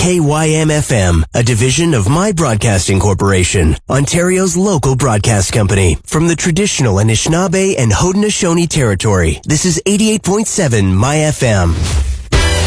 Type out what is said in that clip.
KYM-FM, a division of My Broadcasting Corporation, Ontario's local broadcast company. From the traditional Anishinaabe and Haudenosaunee territory, this is 88.7 My FM.